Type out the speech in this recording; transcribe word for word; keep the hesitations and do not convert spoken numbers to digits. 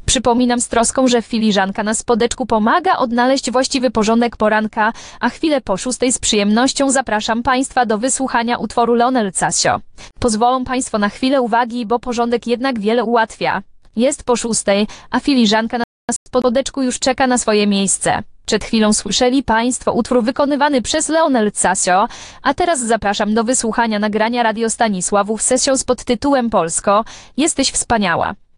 Przypominam z troską, że filiżanka na spodeczku pomaga odnaleźć właściwy porządek poranka, a chwilę po szóstej z przyjemnością zapraszam Państwa do wysłuchania utworu Lionel Casio. Pozwolą Państwo na chwilę uwagi, bo porządek jednak wiele ułatwia. Jest po szóstej, a filiżanka na spodeczku już czeka na swoje miejsce. Przed chwilą słyszeli Państwo utwór wykonywany przez Lionel Casio, a teraz zapraszam do wysłuchania nagrania Radio Stanisławów Sessions pod tytułem Polsko, jesteś wspaniała.